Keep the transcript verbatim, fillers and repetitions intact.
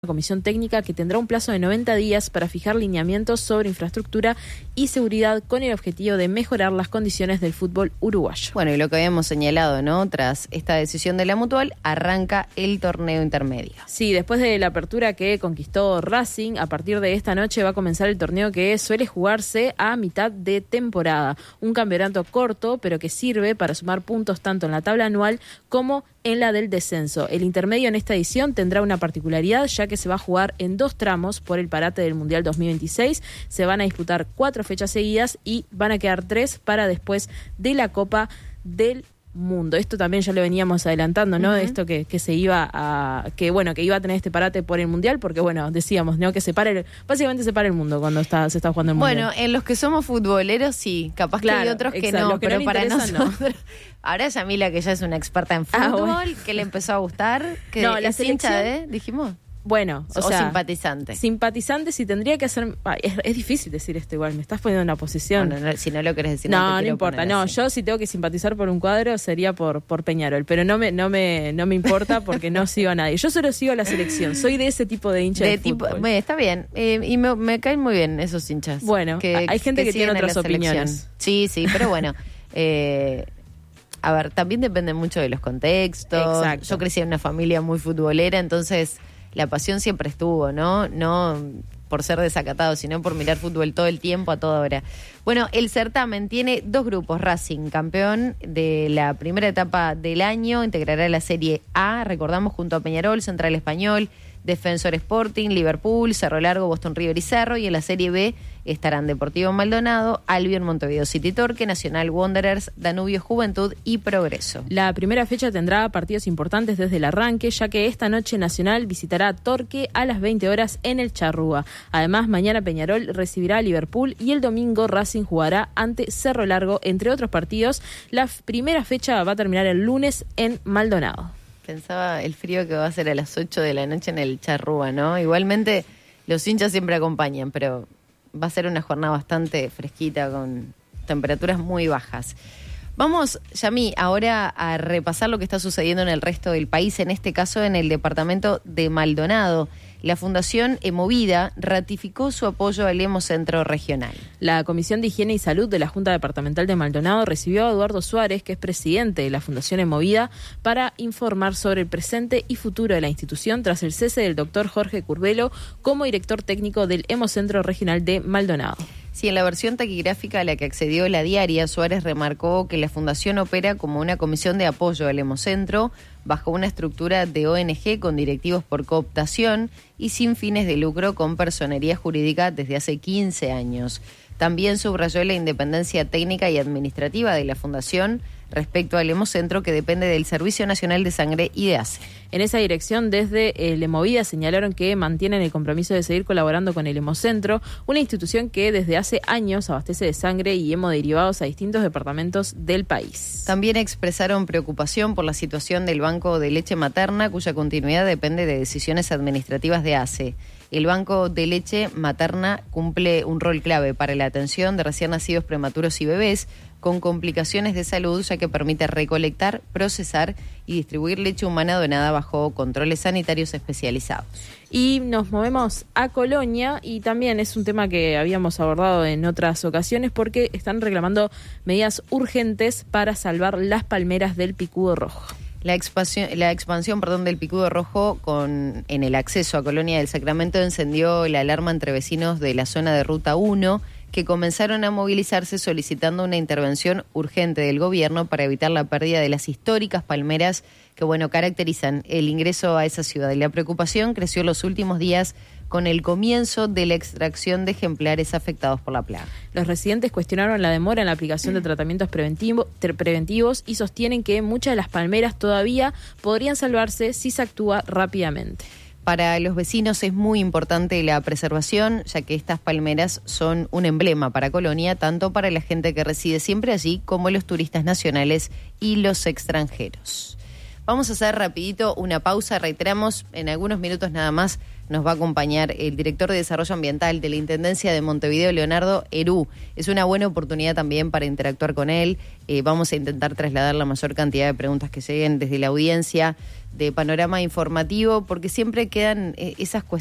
comisión técnica que tendrá un plazo de noventa días para fijar lineamientos sobre infraestructura y seguridad con el objetivo de mejorar las condiciones del fútbol uruguayo. Bueno, y lo que habíamos señalado, ¿no? Tras esta decisión de la Mutual, arranca el torneo intermedio. Sí, después de la apertura que conquistó Racing, a partir de esta noche va a comenzar el torneo que suele jugarse a mitad de temporada. Un campeonato corto, pero que sirve para sumar puntos tanto en la tabla anual como en la del descenso. El intermedio en esta edición tendrá una particularidad, ya que se va a jugar en dos tramos por el parate del Mundial dos mil veintiséis. Se van a disputar cuatro fechas seguidas y van a quedar tres para después de la Copa del Mundo. Esto también ya lo veníamos adelantando, ¿no? Uh-huh. Esto que, que se iba a, que bueno, que iba a tener este parate por el Mundial, porque bueno, decíamos, ¿no? Que se pare, el, básicamente se para el mundo cuando está, se está jugando el Mundial. Bueno, en los que somos futboleros sí, capaz claro, que hay otros que exacto, no, que pero no para nosotros. No. Ahora Yamila, que ya es una experta en fútbol, ah, bueno. que le empezó a gustar, que no, la es selección, hincha de, dijimos. Bueno, o, o sea, simpatizante. Simpatizante, si tendría que hacer... Es, es difícil decir esto igual, me estás poniendo en una posición. Bueno, no, si no lo querés decir, no, no, no importa. No, así. Yo si tengo que simpatizar por un cuadro sería por, por Peñarol, pero no me, no me, no me importa porque no sigo a nadie. Yo solo sigo a la selección, soy de ese tipo de hincha de, de tipo, fútbol. Bueno, está bien, eh, y me, me caen muy bien esos hinchas. Bueno, que, hay gente que, que tiene otras opiniones. Sí, sí, pero bueno... eh, A ver, también depende mucho de los contextos. Exacto. Yo crecí en una familia muy futbolera, entonces la pasión siempre estuvo, ¿no? No por ser desacatado, sino por mirar fútbol todo el tiempo, a toda hora. Bueno, el certamen tiene dos grupos. Racing, campeón de la primera etapa del año, integrará la Serie A, recordamos, junto a Peñarol, Central Español, Defensor Sporting, Liverpool, Cerro Largo, Boston River y Cerro, y en la Serie B estarán Deportivo Maldonado, Albion, Montevideo City Torque, Nacional Wanderers, Danubio Juventud y Progreso. La primera fecha tendrá partidos importantes desde el arranque, ya que esta noche Nacional visitará Torque a las veinte horas en el Charrúa. Además, mañana Peñarol recibirá a Liverpool y el domingo Racing jugará ante Cerro Largo, entre otros partidos. La primera fecha va a terminar el lunes en Maldonado. Pensaba el frío que va a ser a las ocho de la noche en el Charrúa, ¿no? Igualmente los hinchas siempre acompañan, pero va a ser una jornada bastante fresquita con temperaturas muy bajas. Vamos, Yami, ahora a repasar lo que está sucediendo en el resto del país, en este caso en el departamento de Maldonado. La Fundación Emovida ratificó su apoyo al Hemocentro Regional. La Comisión de Higiene y Salud de la Junta Departamental de Maldonado recibió a Eduardo Suárez, que es presidente de la Fundación Emovida, para informar sobre el presente y futuro de la institución tras el cese del doctor Jorge Curbelo como director técnico del Hemocentro Regional de Maldonado. Sí, en la versión taquigráfica a la que accedió La Diaria, Suárez remarcó que la Fundación opera como una comisión de apoyo al Hemocentro bajo una estructura de O N G con directivos por cooptación y sin fines de lucro con personería jurídica desde hace quince años. También subrayó la independencia técnica y administrativa de la Fundación respecto al Hemocentro, que depende del Servicio Nacional de Sangre y de A C E. En esa dirección, desde el Emovida señalaron que mantienen el compromiso de seguir colaborando con el Hemocentro, una institución que desde hace años abastece de sangre y hemoderivados a distintos departamentos del país. También expresaron preocupación por la situación del Banco de Leche Materna, cuya continuidad depende de decisiones administrativas de A C E. El Banco de Leche Materna cumple un rol clave para la atención de recién nacidos prematuros y bebés con complicaciones de salud, ya que permite recolectar, procesar y distribuir leche humana donada bajo controles sanitarios especializados. Y nos movemos a Colonia, y también es un tema que habíamos abordado en otras ocasiones porque están reclamando medidas urgentes para salvar las palmeras del picudo rojo. La expansión, la expansión perdón, del picudo rojo con, en el acceso a Colonia del Sacramento encendió la alarma entre vecinos de la zona de Ruta uno, que comenzaron a movilizarse solicitando una intervención urgente del gobierno para evitar la pérdida de las históricas palmeras que, bueno, caracterizan el ingreso a esa ciudad. Y la preocupación creció en los últimos días con el comienzo de la extracción de ejemplares afectados por la plaga. Los residentes cuestionaron la demora en la aplicación de tratamientos preventivo, tre- preventivos y sostienen que muchas de las palmeras todavía podrían salvarse si se actúa rápidamente. Para los vecinos es muy importante la preservación, ya que estas palmeras son un emblema para Colonia, tanto para la gente que reside siempre allí como los turistas nacionales y los extranjeros. Vamos a hacer rapidito una pausa, reiteramos, en algunos minutos nada más nos va a acompañar el director de Desarrollo Ambiental de la Intendencia de Montevideo, Leonardo Herú. Es una buena oportunidad también para interactuar con él. Eh, vamos a intentar trasladar la mayor cantidad de preguntas que lleguen desde la audiencia de Panorama Informativo, porque siempre quedan eh, esas cuestiones